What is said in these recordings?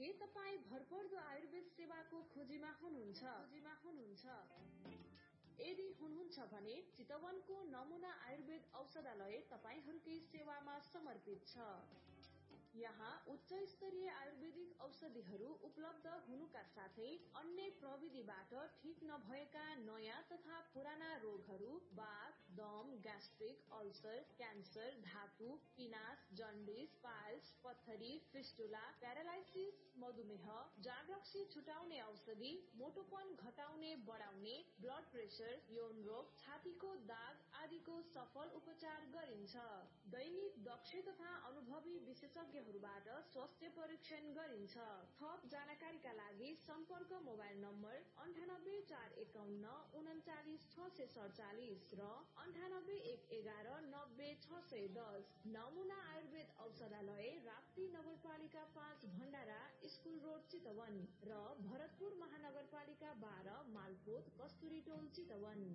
के तपाईँ भरपर्दो आयुर्वेद सेवाको खोजीमा हुनुहुन्छ? यदि हुनुहुन्छ भने चितवनको नमुना आयुर्वेद औषधालय तपाईहरूकै सेवामा समर्पित छ। यहाँ उच्च स्तरीय आयुर्वेदिक औषधिहरू उपलब्ध हुनुका साथै अन्य प्रविधिबाट ठीक नभएका नयाँ तथा पुराना रोगहरू वात, दम, ग्यास्ट्रिक, अल्सर, क्यान्सर, धातु, पिनास, जन्डिस, पाइल्स, पत्थरी, फिस्टुला, प्यारालाइसिस, मधुमेह, जाँड छुटाउने औषधि, मोटोपन घटाउने बढाउने, ब्लड प्रेसर, यौन रोग, छातीको दाग आदिको सफल उपचार गरिन्छ। दैनिक दक्ष तथा अनुभवी विशेषज्ञ स्वास्थ्य परीक्षण गरिन्छ। थप जानकारीका लागि सम्पर्क मोबाइल नम्बर 9845199647 र 9811900610। नमुना आयुर्वेद औषधालय राप्ती नगरपालिका 5 भण्डारा स्कुल रोड चितवन र भरतपुर महानगरपालिका 12 मालपोत कस्तुरी टोल चितवन।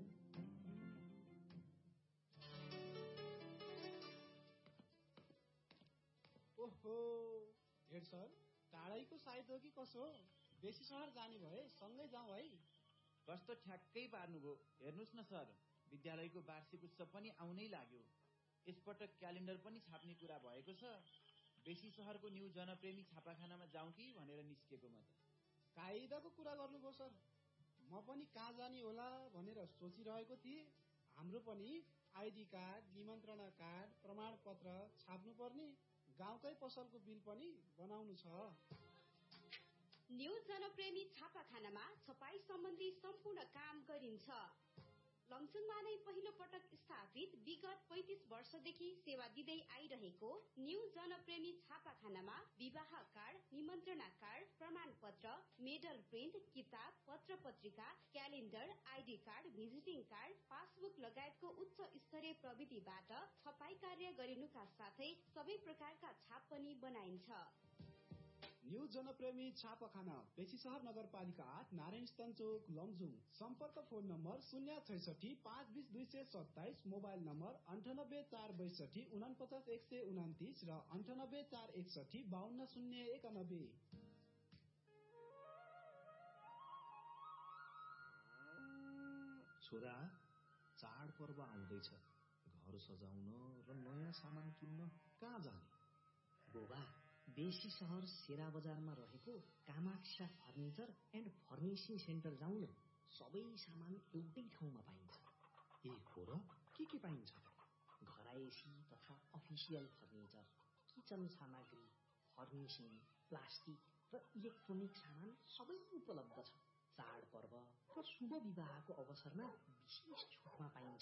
ओहो हेड सर, टाढैको साइत हो कि कसो? बेसी सहर जाने भए सँगै जाउँ है। कस्तो ठ्याक्कै पार्नुभयो। हेर्नुहोस् न सर, विद्यालयको वार्षिक उत्सव पनि आउनै लाग्यो। यसपटक क्यालेन्डर पनि छाप्ने कुरा भएको छ। बेसी सहरको न्यू जनप्रेमी छापाखानामा जाउँ कि भनेर निस्केको म त। कायदाको कुरा गर्नुभयो सर। म पनि कहाँ जाने होला भनेर सोचिरहेको थिएँ। हाम्रो पनि आइडी कार्ड, निमन्त्रणा कार्ड, प्रमाणपत्र छाप्नु पर्ने, गाउँकै पसलको बिल पनि बनाउनु छ। न्यू जनप्रेमी छापाखानामा छपाई सम्बन्धी सम्पूर्ण काम गरिन्छ। लमजुङमा नै पहिलो पटक स्थापित विगत 35 वर्षदेखि सेवा दिँदै आइरहेको न्यू जनप्रेमी छापाखानामा विवाह कार्ड, निमन्त्रणा कार्ड, प्रमाणपत्र, मेडल प्रिन्ट, किताब, पत्र पत्रिका, calendar, ID card, visiting card, passbook लगायतको उच्च स्तरीय प्रविधिबाट छपाई कार्य गरिनुका साथै सबै प्रकारका छाप पनि बनाइन्छ। न्यू जनप्रेमी छापाखाना बेसी सहर नगरपालिका 8 नारायण स्थान चोक लमजुङ। सम्पर्क फोन नम्बर 066 520 227, मोबाइल नम्बर 98 462 49 129 र 98 461 52 091। छोरा, चाडपर्व आउँदैछ। घर सजाउन र नयाँ सामान किन्न कहाँ जाने? बुबा, बेसी सहर सेरा बजारमा रहेको Kamaksha furniture and furnishing centre जाउँ न। सबै सामान एउटै ठाउँमा पाइन्छ। ए हो र? के पाइन्छ? घरायसी तथा अफिसियल फर्निचर, किचन सामग्री, फर्निसिङ, प्लास्टिक र इलेक्ट्रोनिक सामान सबै उपलब्ध छ। चाडपर्व र शुभ विवाहको अवसरमा विशेष छुटमा पाइन्छ।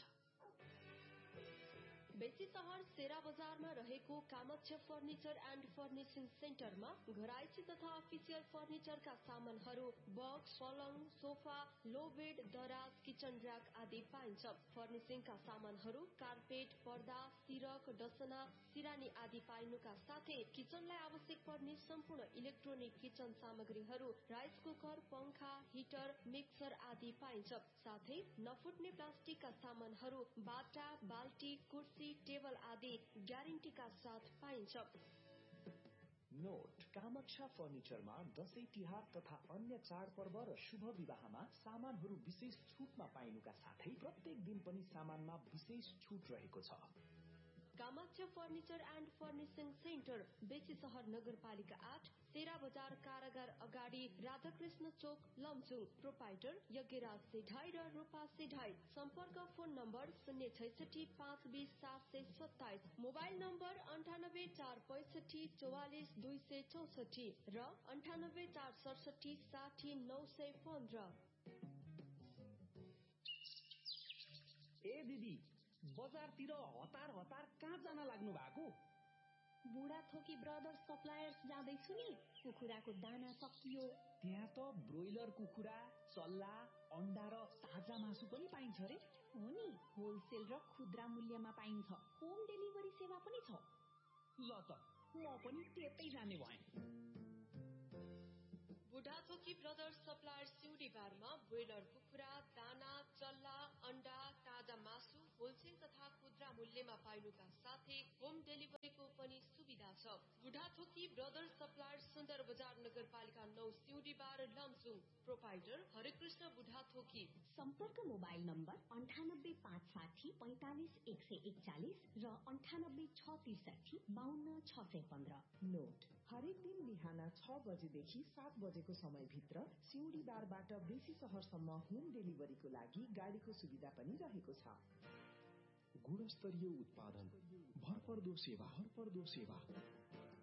बेसी सहर सेरा बजारमा रहेको कामाक्षा फर्निचर एन्ड फर्निसिङ सेन्टरमा घरायसी तथा अफिसियल फर्निचरका सामानहरू बक्स, पलङ, सोफा, लो बेड, दराज, किचन र्याक आदि पाइन्छ। फर्निसिङका सामानहरू कार्पेट, पर्दा, सिरक, डसना, सिरानी आदि पाइनुका साथै किचनलाई आवश्यक पर्ने सम्पूर्ण इलेक्ट्रोनिक किचन सामग्रीहरू, राइस कुकर, पंखा, हिटर, मिक्सर आदि पाइन्छ। साथै नफुट्ने प्लास्टिकका सामानहरू बाटा, बाल्टी, कुर्सी, टेबल आदि ग्यारेन्टीका साथ पाइन्छ। नोट: कामाक्षा फर्निचरमा दशैं तिहार तथा अन्य चाडपर्व र शुभ विवाहमा सामानहरू विशेष छुटमा पाइनुका साथै प्रत्येक दिन पनि सामानमा विशेष छुट रहेको छ। Kamaksha furniture and furnishing centre, बेसी सहर नगरपालिका 8, सेरा बजार कारागार अगाडि, राधाकृष्ण चोक लमजुङ। प्रोपाइटर यज्ञराज सेढाई र रूपा सेढाई। सम्पर्क फोन नम्बर 066 520 727, मोबाइल नम्बर 98 465 44 264 र 98 467 60 915। ए दिदी, बजारतिर हतार कहाँ जान लाग्नु भएको? बुढा थोकी ब्रदर्स सप्लायर्स जाँदैछु नि। कुखुराको दाना सकियो। त्यहाँ त ब्रोइलर कुखुरा, चल्ला, अन्डा र ताजा मासु पनि पाइन्छ रे। हो नि, होलसेल र खुद्रा मूल्यमा पाइन्छ। होम डेलिभरी सेवा पनि छ। ल त, म पनि त्यतै जाने भएँ। बुढाथोकी ब्रदर्स सप्लायर सिउडी बारमा ब्रोइलर कुखुरा, दाना, चल्ला, अन्डा, ताजा मासु होलसेल तथा खुद्रा मूल्यमा पाइनुका साथै होम डेलिभरीको पनि सुविधा छ। बुढाथोकी ब्रदर्स सप्लायर सुन्दर बजार नगरपालिका 9 सिउँडीबार लमजुङ। प्रोपाइटर हरेकृष्ण बुढाथोकी। सम्पर्क मोबाइल नम्बर 9856454141 र 9863652615। नोट: हरेक दिन बिहान 6 बजेदेखि 7 बजेको समयभित्र सिउँडी बारबाट बेसी सहरसम्म होम डेलिभरीको लागि गाडीको सुविधा पनि रहेको छ। गुणस्तरीय उत्पादन, भरपर्दो सेवा।